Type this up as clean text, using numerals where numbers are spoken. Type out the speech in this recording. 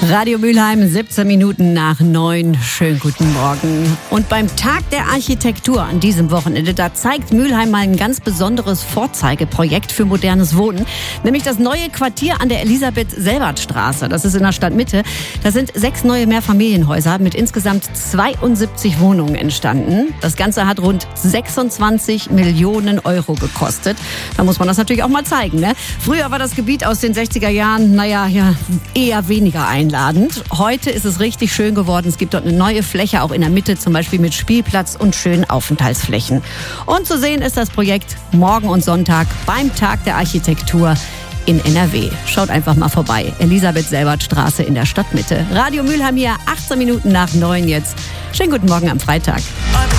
Radio Mülheim, 17 Minuten nach 9. Schönen guten Morgen. Und beim Tag der Architektur an diesem Wochenende, da zeigt Mülheim mal ein ganz besonderes Vorzeigeprojekt für modernes Wohnen. Nämlich das neue Quartier an der Elisabeth-Selbert-Straße. Das ist in der Stadtmitte. Da sind 6 neue Mehrfamilienhäuser mit insgesamt 72 Wohnungen entstanden. Das Ganze hat rund 26 Millionen Euro gekostet. Da muss man das natürlich auch mal zeigen, ne? Früher war das Gebiet aus den 60er Jahren, eher weniger einladend. Heute ist es richtig schön geworden. Es gibt dort eine neue Fläche, auch in der Mitte, zum Beispiel mit Spielplatz und schönen Aufenthaltsflächen. Und zu sehen ist das Projekt morgen und Sonntag beim Tag der Architektur in NRW. Schaut einfach mal vorbei. Elisabeth-Selbert-Straße in der Stadtmitte. Radio Mülheim hier, 18 Minuten nach 9 jetzt. Schönen guten Morgen am Freitag.